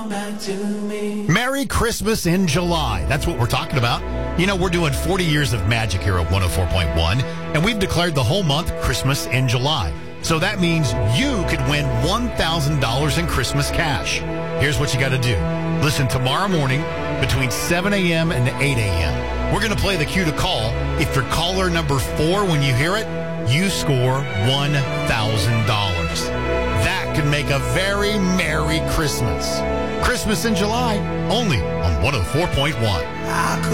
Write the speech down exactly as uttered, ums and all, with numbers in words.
Merry Christmas in July. That's what we're talking about. You know, we're doing forty years of magic here at one oh four point one, and we've declared the whole month Christmas in July. So that means you could win one thousand dollars in Christmas cash. Here's what you got to do. Listen tomorrow morning between seven a.m. and eight a.m. We're going to play the cue to call. If you're caller number four when you hear it, you score one thousand dollars. That could make a very Merry Christmas. Christmas in July, only on one oh four point one.